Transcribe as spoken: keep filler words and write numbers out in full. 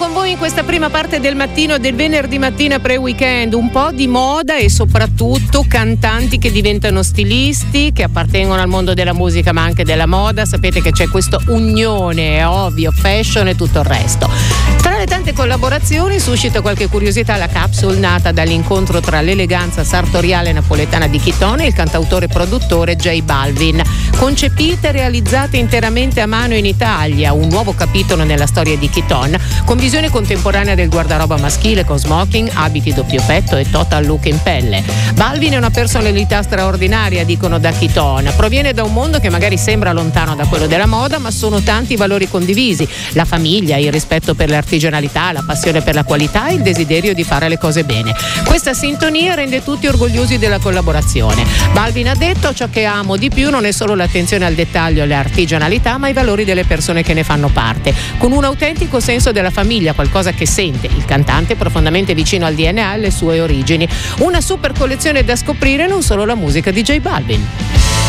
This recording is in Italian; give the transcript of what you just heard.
con voi in questa prima parte del mattino del venerdì mattina pre-weekend, un po' di moda e soprattutto cantanti che diventano stilisti, che appartengono al mondo della musica ma anche della moda. Sapete che c'è questa unione, è ovvio, fashion e tutto il resto. Tra le tante collaborazioni suscita qualche curiosità la capsule nata dall'incontro tra l'eleganza sartoriale napoletana di Chitone e il cantautore e produttore J Balvin. Concepita e realizzata interamente a mano in Italia, un nuovo capitolo nella storia di Chitone, con visione contemporanea del guardaroba maschile con smoking, abiti doppio petto e total look in pelle. Balvin è una personalità straordinaria, dicono da Chitone. Proviene da un mondo che magari sembra lontano da quello della moda, ma sono tanti i valori condivisi: la famiglia, il rispetto per l'artigianalità, la passione per la qualità e il desiderio di fare le cose bene. Questa sintonia rende tutti orgogliosi della collaborazione. Balvin ha detto: ciò che amo di più non è solo l'attenzione al dettaglio e l'artigianalità, ma i valori delle persone che ne fanno parte, con un autentico senso della famiglia, qualcosa che sente il cantante profondamente vicino al D N A e alle sue origini. Una super collezione da scoprire, non solo la musica di J Balvin.